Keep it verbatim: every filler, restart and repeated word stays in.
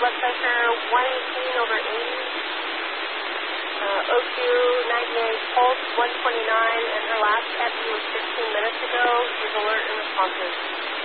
blood pressure one eighteen over eighty. Uh, O Q ninety-eight, pulse one twenty-nine, and her last epi was fifteen minutes ago. She's alert and responsive.